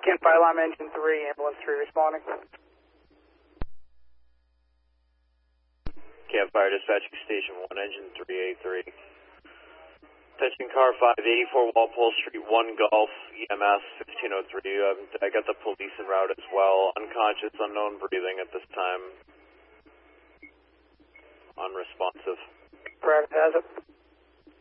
Fire Alarm Engine 3, Ambulance 3 responding. Campfire Dispatching Station 1, Engine 3A3. Attention car 584 Walpole Street, 1 Golf, EMS 1503. I got the police en route as well. Unconscious, unknown breathing at this time. Unresponsive. Private has it.